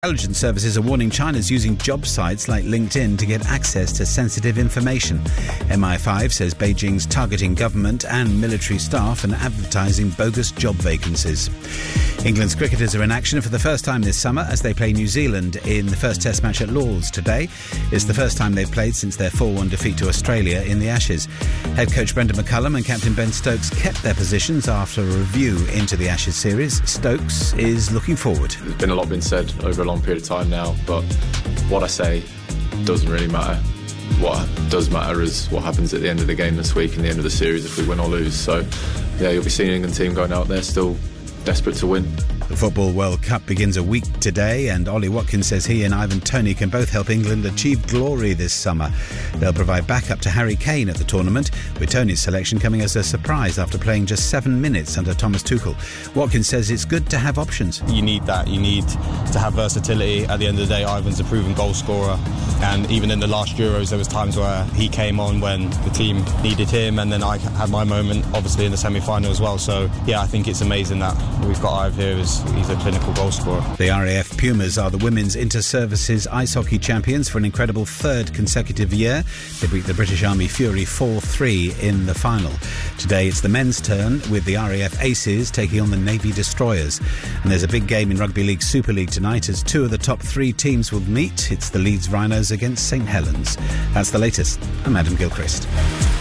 Intelligence services are warning China's using job sites like LinkedIn to get access to sensitive information. MI5 says Beijing's targeting government and military staff and advertising bogus job vacancies. England's cricketers are in action for the first time this summer as they play New Zealand in the first Test match at Lord's today. It's the first time they've played since their 4-1 defeat to Australia in the Ashes. Head coach Brendan McCullum and captain Ben Stokes kept their positions after a review into the Ashes series. Stokes is looking forward. There's been a lot been said over a long period of time now, but what I say doesn't really matter. What does matter is what happens at the end of the game this week and the end of the series if we win or lose. So, yeah, you'll be seeing the England team going out there still desperate to win. The Football World Cup begins a week today, and Ollie Watkins says he and Ivan Toney can both help England achieve glory this summer. They'll provide backup to Harry Kane at the tournament, with Toney's selection coming as a surprise after playing just 7 minutes under Thomas Tuchel. Watkins says it's good to have options. You need that. You need to have versatility. At the end of the day, Ivan's a proven goal scorer, and even in the last Euros there was times where he came on when the team needed him, and then I had my moment obviously in the semi-final as well. So yeah, I think it's amazing that we've got Ivan here. He's a clinical goal scorer. The RAF Pumas are the women's inter-services ice hockey champions for an incredible third consecutive year. They beat the British Army Fury 4-3 in the final. Today it's the men's turn, with the RAF Aces taking on the Navy Destroyers. And there's a big game in Rugby League Super League tonight as 2 of the top 3 teams will meet. It's the Leeds Rhinos against St Helens. That's the latest. I'm Adam Gilchrist.